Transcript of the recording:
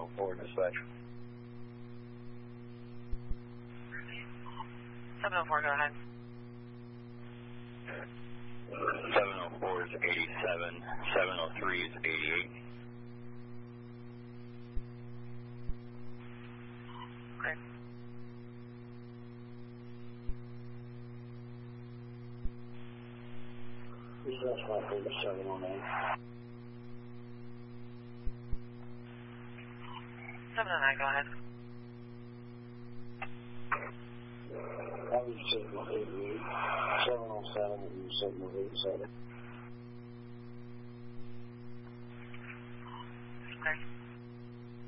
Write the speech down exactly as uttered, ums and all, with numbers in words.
oh four, dispatch. seven oh four, go ahead. seven oh four is eighty-seven, seven oh three is eighty-eight. Okay. That's my thirty-seven on that. seven oh nine, go ahead. That was seven oh eight, seven oh seven and seven oh eight seven.